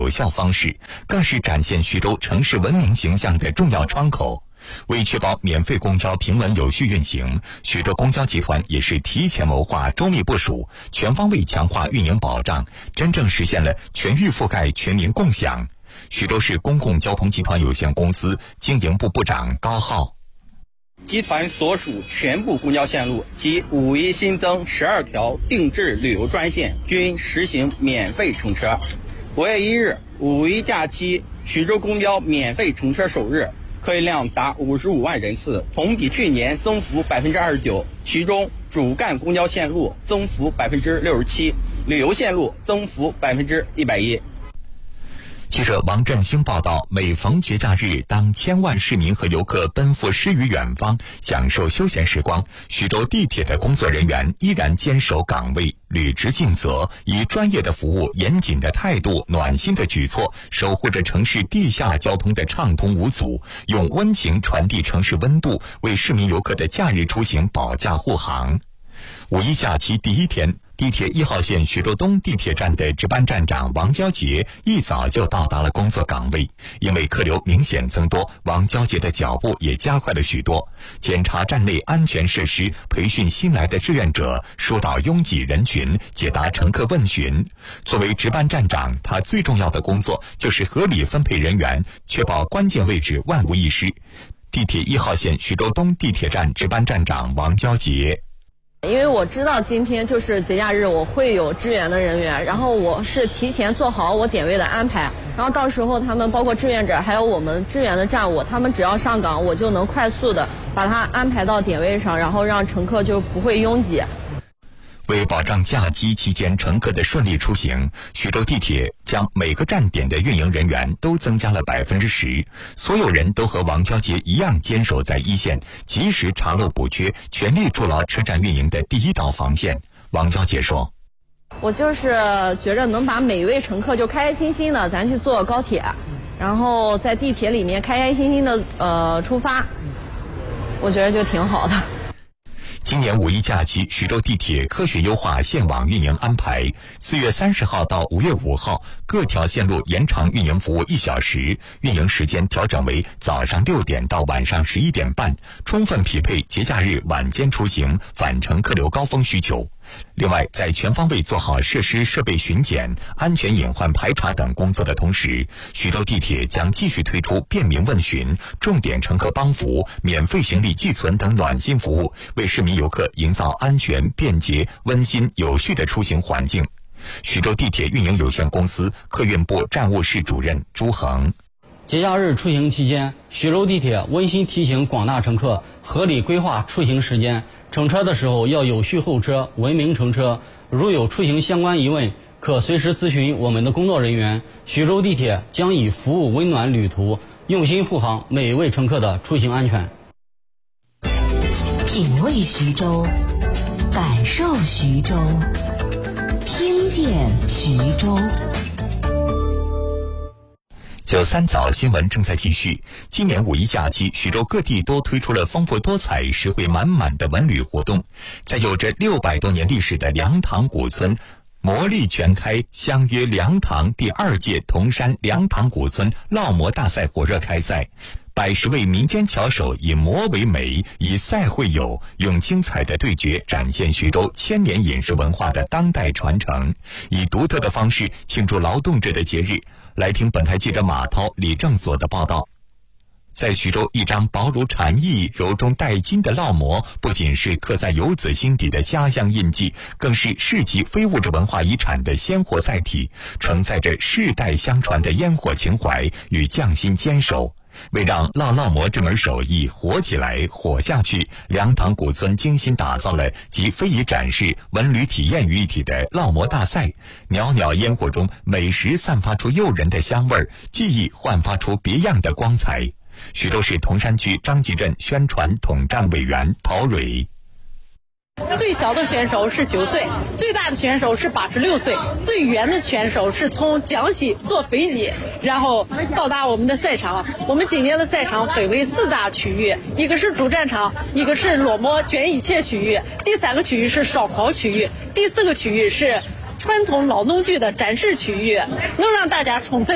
有效方式，更是展现徐州城市文明形象的重要窗口。为确保免费公交平稳有序运行，徐州公交集团也是提前谋划、周密部署，全方位强化运营保障，真正实现了全域覆盖、全民共享。徐州市公共交通集团有限公司经营部部长高浩： 集团所属全部公交线路及5一新增12条定制旅游专线均实行免费乘车。5月1日5一假期，徐州公交免费乘车首日，客运量达55万人次，同比去年增幅29%，其中主干公交线路增幅67%，旅游线路增幅110%。 记者王振兴报道，每逢节假日，当千万市民和游客奔赴诗与远方，享受休闲时光，徐州地铁的工作人员依然坚守岗位，履职尽责，以专业的服务、严谨的态度、暖心的举措，守护着城市地下交通的畅通无阻，用温情传递城市温度，为市民游客的假日出行保驾护航。5一假期第一天，地铁1号线徐州东地铁站的值班站长王娇杰一早就到达了工作岗位。因为客流明显增多，王娇杰的脚步也加快了许多，检查站内安全设施，培训新来的志愿者，疏导拥挤人群，解答乘客问询。作为值班站长，他最重要的工作就是合理分配人员，确保关键位置万无一失。地铁1号线徐州东地铁站值班站长王娇杰： 因为我知道今天就是节假日，我会有支援的人员，然后我是提前做好我点位的安排，然后到时候他们包括志愿者还有我们支援的站务，他们只要上岗，我就能快速的把它安排到点位上，然后让乘客就不会拥挤。 为保障假期期间乘客的顺利出行，徐州地铁将每个站点的运营人员都增加了10%，所有人都和王娇杰一样坚守在一线，及时查漏补缺，全力筑牢车站运营的第一道防线。王娇杰说： 我就是觉着能把每一位乘客就开开心心的咱去坐高铁，然后在地铁里面开开心心的出发，我觉得就挺好的。 今年5一假期，徐州地铁科学优化线网运营安排，4月30号到5月5号，各条线路延长运营服务1小时，运营时间调整为早上6点到晚上11点半，充分匹配节假日晚间出行返程客流高峰需求。另外，在全方位做好设施设备巡检、安全隐患排查等工作的同时，徐州地铁将继续推出便民问询、重点乘客帮扶、免费行李寄存等暖心服务，为市民游客营造安全、便捷、温馨、有序的出行环境。徐州地铁运营有限公司客运部站务室主任朱恒： 节假日出行期间，徐州地铁温馨提醒广大乘客合理规划出行时间，乘车的时候要有序候车，文明乘车。如有出行相关疑问，可随时咨询我们的工作人员。徐州地铁将以服务温暖旅途，用心护航每一位乘客的出行安全。 品味徐州，感受徐州，听见徐州。 93早新闻正在继续。今年5一假期，徐州各地都推出了丰富多彩、实惠满满的文旅活动。在有着600多年历史的梁塘古村，魔力全开，相约梁塘第2届铜山梁塘古村烙馍大赛火热开赛。110位民间巧手以馍为美，以赛会友，用精彩的对决展现徐州千年饮食文化的当代传承，以独特的方式庆祝劳动者的节日。来听本台记者马涛、李正所的报道。在徐州，一张薄如蝉翼、柔中带筋的烙馍，不仅是刻在游子心底的家乡印记，更是市级非物质文化遗产的鲜活载体，承载着世代相传的烟火情怀与匠心坚守。为让烙馍这门手艺活起来、活下去，梁塘古村精心打造了集非遗展示、文旅体验于一体的烙馍大赛。袅袅烟火中，美食散发出诱人的香味儿，技艺焕发出别样的光彩。徐州市铜山区张集镇宣传统战委员陶蕊： 最小的选手是9岁，最大的选手是86岁，最远的选手是从江西坐飞机，然后到达我们的赛场。我们今年的赛场分为4大区域，一个是主战场，一个是烙馍卷一切区域，第3个区域是烧烤区域，第4个区域是传统老农具的展示区域，能让大家充分